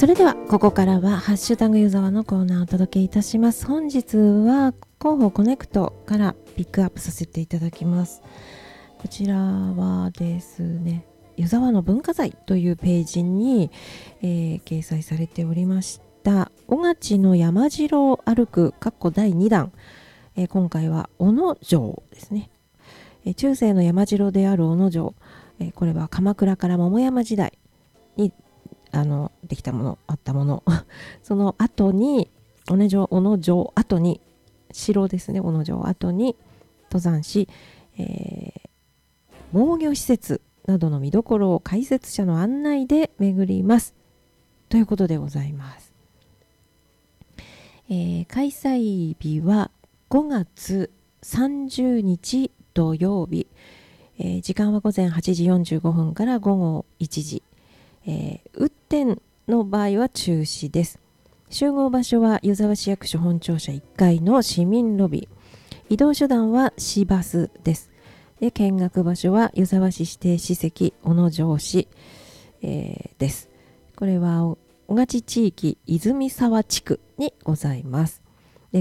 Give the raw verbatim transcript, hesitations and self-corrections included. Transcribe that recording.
それではここからはハッシュタグ湯沢のコーナーをお届けいたします。本日は広報コネクトからピックアップさせていただきます。こちらはですね、湯沢の文化財というページに、えー、掲載されておりました小勝の山城を歩くかっこだいにだん、えー、今回は小野城ですね。えー、中世の山城である小野城、えー、これは鎌倉から桃山時代にあのできたものあったものその後に小野城小野城後に城ですね、小野城後に登山し、えー、防御施設などの見どころを解説者の案内で巡りますということでございます。えー、開催日はごがつさんじゅうにち土曜日、えー、時間はごぜんはちじよんじゅうごふんからごごいちじ、えー、雨天の場合は中止です。集合場所は湯沢市役所本庁舎いっかいの市民ロビー。移動手段は市バスです。で、見学場所は湯沢市指定史跡小野城市、えー、です。これは小勝地域泉沢地区にございます。